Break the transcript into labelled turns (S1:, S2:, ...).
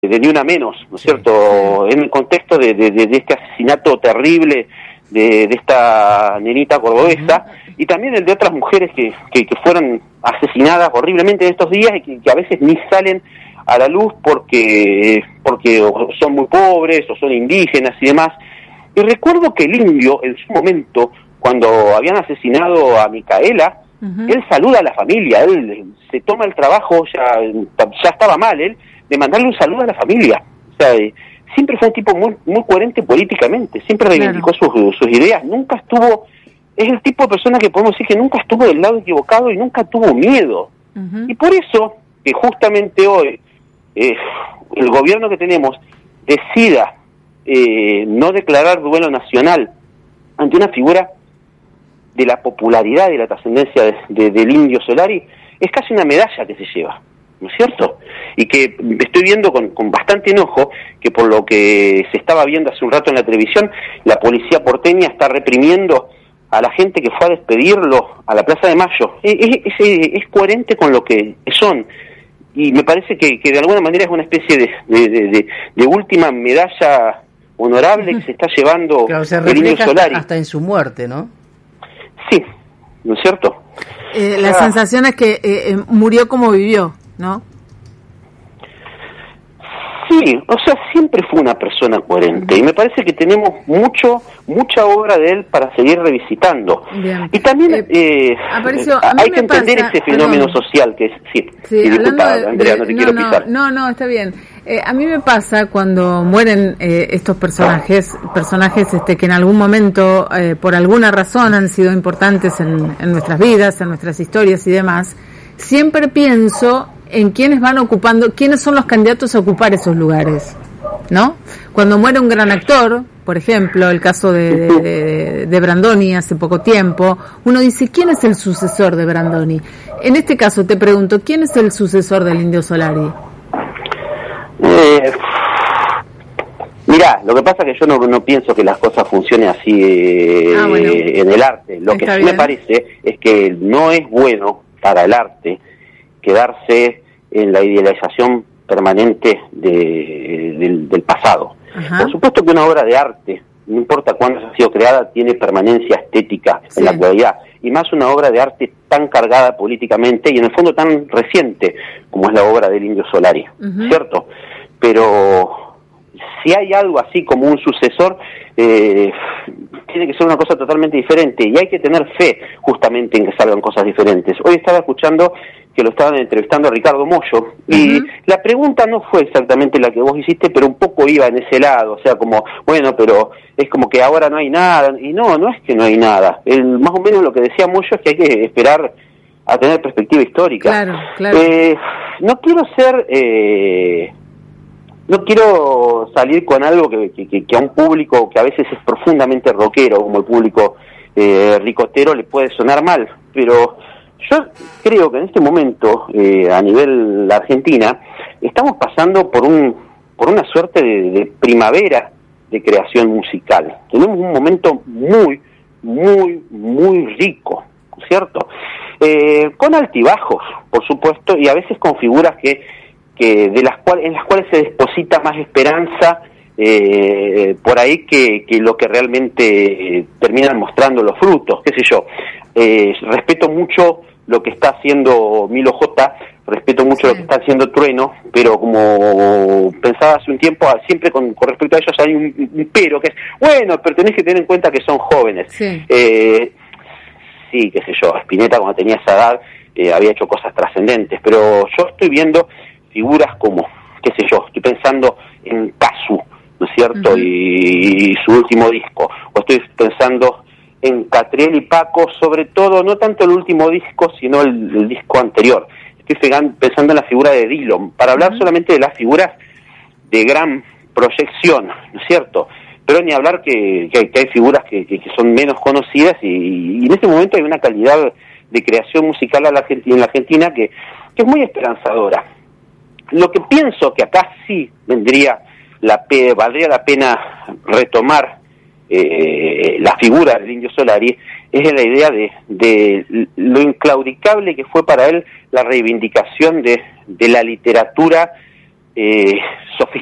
S1: de Ni Una Menos, ¿no es cierto? En el contexto de este asesinato terrible de esta nenita cordobesa, y también el de otras mujeres que fueron asesinadas horriblemente en estos días y que a veces ni salen a la luz porque son muy pobres o son indígenas y demás. Y recuerdo que el indio, en su momento, cuando habían asesinado a Micaela, él saluda a la familia, él se toma el trabajo, ya estaba mal él, de mandarle un saludo a la familia. O sea, siempre fue un tipo muy coherente políticamente, siempre reivindicó sus ideas, nunca estuvo, es el tipo de persona que podemos decir que nunca estuvo del lado equivocado y nunca tuvo miedo. Y por eso, que justamente hoy, el gobierno que tenemos decida no declarar duelo nacional ante una figura de la popularidad y la trascendencia del Indio Solari, es casi una medalla que se lleva, ¿no es cierto? Y que estoy viendo con bastante enojo que, por lo que se estaba viendo hace un rato en la televisión, la policía porteña está reprimiendo a la gente que fue a despedirlo a la Plaza de Mayo. Es coherente con lo que son, y me parece que de alguna manera es una especie de última medalla honorable que se está llevando el Indio Solari.
S2: Hasta en su muerte, ¿no?
S1: Sí, ¿no es cierto?
S3: La sensación es que murió como vivió, ¿no?
S1: Sí, o sea, siempre fue una persona coherente, y me parece que tenemos mucha obra de él para seguir revisitando.
S3: Bien.
S1: Y también hay que entender ese fenómeno social que es... Sí, disculpa, Andrea, no te quiero pisar.
S3: No, está bien. A mí me pasa cuando mueren estos personajes que en algún momento, por alguna razón, han sido importantes en nuestras vidas, en nuestras historias y demás, siempre pienso en quiénes son los candidatos a ocupar esos lugares, ¿no? Cuando muere un gran actor, por ejemplo, el caso de Brandoni hace poco tiempo, uno dice, ¿quién es el sucesor de Brandoni? En este caso te pregunto, ¿quién es el sucesor del Indio Solari?
S1: Mirá, lo que pasa es que yo no pienso que las cosas funcionen así en el arte. Lo que sí me parece es que no es bueno para el arte quedarse en la idealización permanente del pasado. Por supuesto que una obra de arte, no importa cuándo ha sido creada, tiene permanencia estética en la actualidad, y más una obra de arte tan cargada políticamente y en el fondo tan reciente como es la obra del Indio Solari, ¿cierto? Pero si hay algo así como un sucesor, tiene que ser una cosa totalmente diferente, y hay que tener fe justamente en que salgan cosas diferentes. Hoy estaba escuchando que lo estaban entrevistando a Ricardo Mollo, y la pregunta no fue exactamente la que vos hiciste, pero un poco iba en ese lado, o sea, como, bueno, pero es como que ahora no hay nada, y no es que no hay nada. Más o menos lo que decía Mollo es que hay que esperar a tener perspectiva histórica.
S3: Claro.
S1: No quiero salir con algo que a un público que a veces es profundamente rockero, como el público ricotero, le puede sonar mal, pero yo creo que en este momento, a nivel Argentina, estamos pasando por una suerte de primavera de creación musical. Tenemos un momento muy, muy, muy rico, ¿cierto? Con altibajos, por supuesto, y a veces con figuras en las cuales se deposita más esperanza por ahí que lo que realmente terminan mostrando los frutos, qué sé yo. Respeto mucho lo que está haciendo Milo J, respeto mucho lo que está haciendo Trueno, pero como pensaba hace un tiempo, siempre con respecto a ellos hay un pero, que es, bueno, pero tenés que tener en cuenta que son jóvenes. Sí, qué sé yo, Spinetta cuando tenía esa edad había hecho cosas trascendentes, pero yo estoy viendo figuras como, qué sé yo, estoy pensando en Casu, ¿no es cierto? Y su último disco, o estoy pensando en Catriel y Paco, sobre todo, no tanto el último disco, sino el disco anterior. Estoy pensando en la figura de Dillon, para hablar solamente de las figuras de gran proyección, ¿no es cierto? Pero ni hablar que hay figuras que son menos conocidas, y en este momento hay una calidad de creación musical en la Argentina que es muy esperanzadora. Lo que pienso que acá sí valdría la pena retomar la figura del Indio Solari, es en la idea de lo inclaudicable que fue para él la reivindicación de la literatura eh,